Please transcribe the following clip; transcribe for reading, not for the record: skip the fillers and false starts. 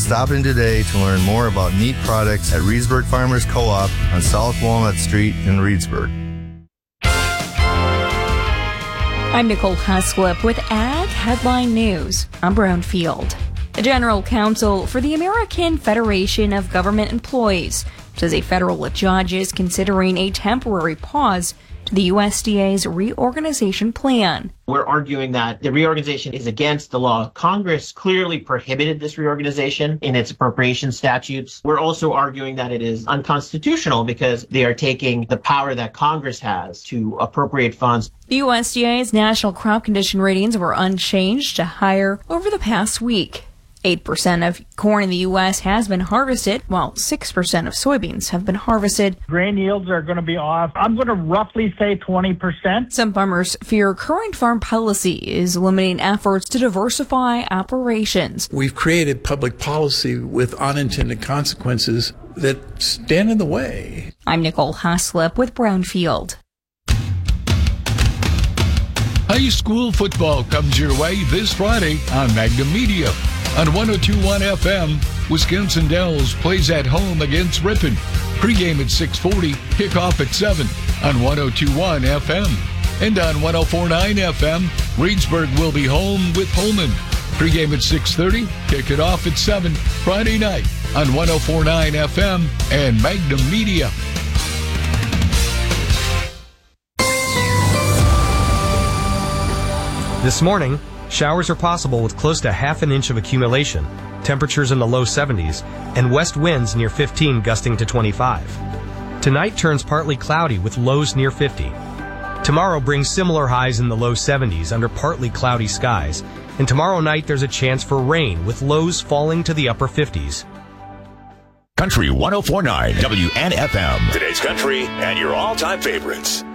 Stop in today to learn more about neat products at Reedsburg Farmers Co-op on South Walnut Street in Reedsburg. I'm Nicole Huslip with Ag Headline News. I'm Brownfield. The General Counsel for the American Federation of Government Employees says a federal judge is considering a temporary pause to the USDA's reorganization plan. We're arguing that the reorganization is against the law. Congress clearly prohibited this reorganization in its appropriation statutes. We're also arguing that it is unconstitutional because they are taking the power that Congress has to appropriate funds. The USDA's national crop condition ratings were unchanged to higher over the past week. 8% of corn in the U.S. has been harvested, while 6% of soybeans have been harvested. Grain yields are going to be off. I'm going to roughly say 20%. Some farmers fear current farm policy is limiting efforts to diversify operations. We've created public policy with unintended consequences that stand in the way. I'm Nicole Haslip with Brownfield. High school football comes your way this Friday on Magnum Media. On 102.1 FM, Wisconsin Dells plays at home against Ripon. Pregame at 6:40, kickoff at 7 on 102.1 FM. And on 104.9 FM, Reedsburg will be home with Pullman. Pregame at 6:30, kick it off at 7 Friday night on 104.9 FM and Magnum Media. This morning, showers are possible with close to half an inch of accumulation, temperatures in the low 70s, and west winds near 15 gusting to 25. Tonight turns partly cloudy with lows near 50. Tomorrow brings similar highs in the low 70s under partly cloudy skies, and tomorrow night there's a chance for rain with lows falling to the upper 50s. Country 104.9 WNFM. Today's country and your all-time favorites.